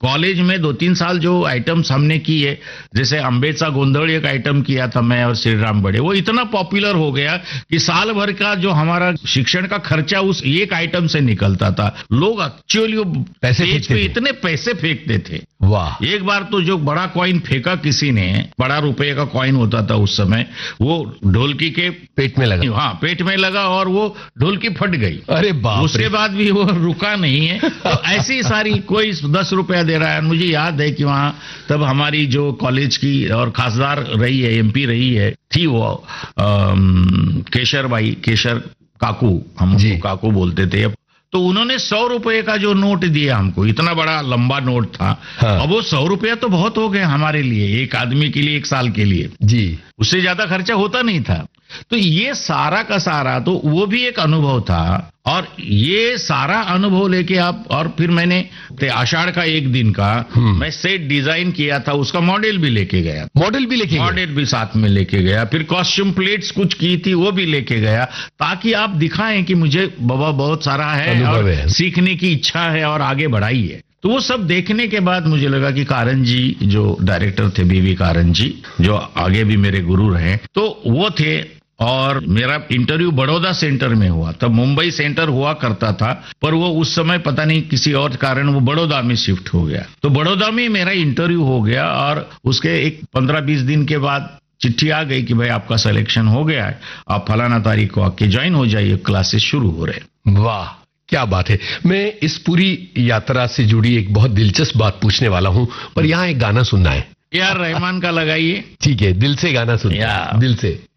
College में 2-3 साल जो आइटम्स हमने किए, जैसे अंबेचा गोंधड़ एक आइटम किया था मैं और श्री राम बड़े, वो इतना पॉपुलर हो गया कि साल भर का जो हमारा शिक्षण का खर्चा उस एक आइटम से निकलता था। लोग एक्चुअली स्टेज पे इतने पैसे फेंकते थे। वाह। एक बार तो जो बड़ा कॉइन फेंका किसी ने, बड़ा रुपए का कॉइन होता था उस समय, वो ढोलकी के पेट में लगा। हाँ, पेट में लगा और वो ढोलकी फट गई। अरे बाप। उसके बाद भी वो रुका नहीं है। तो ऐसी सारी, कोई 10 रुपया दे रहा है। मुझे याद है कि वहां तब हमारी जो कॉलेज की और खासदार रही है, एमपी रही है, थी वो केशर काकू, हम उसको काकू बोलते थे। तो उन्होंने 100 रुपए का जो नोट दिया हमको, इतना बड़ा लंबा नोट था। हाँ। अब वो 100 रुपया तो बहुत हो गए हमारे लिए, एक आदमी के लिए, एक साल के लिए जी, उससे ज्यादा खर्चा होता नहीं था। तो ये सारा का सारा तो वो भी एक अनुभव था। और ये सारा अनुभव लेके आप, और फिर मैंने आषाढ़ का एक दिन का मैं सेट डिजाइन किया था, उसका मॉडल भी लेके गया। मॉडल भी साथ में लेके गया। फिर कॉस्ट्यूम प्लेट्स कुछ की थी, वो भी लेके गया, ताकि आप दिखाएं कि मुझे बाबा बहुत सारा है और सीखने की इच्छा है और आगे बढ़ाइए। तो वो सब देखने के बाद मुझे लगा कि कारण जी जो डायरेक्टर थे, बीवी कारण जी, जो आगे भी मेरे गुरु रहे, तो वो थे। और मेरा इंटरव्यू बड़ौदा सेंटर में हुआ। तब मुंबई सेंटर हुआ करता था, पर वो उस समय पता नहीं किसी और कारण वो बड़ौदा में शिफ्ट हो गया। तो बड़ौदा में मेरा इंटरव्यू हो गया और उसके एक 15-20 दिन के बाद चिट्ठी आ गई कि भाई आपका सिलेक्शन हो गया है, आप फलाना तारीख को आके ज्वाइन हो जाइए, क्लासेस शुरू हो रहे। वाह, क्या बात है। मैं इस पूरी यात्रा से जुड़ी एक बहुत दिलचस्प बात पूछने वाला हूं, पर यहाँ एक गाना सुनना है। यार रहमान का लगाइए। ठीक है, दिल से गाना सुनिए, दिल से।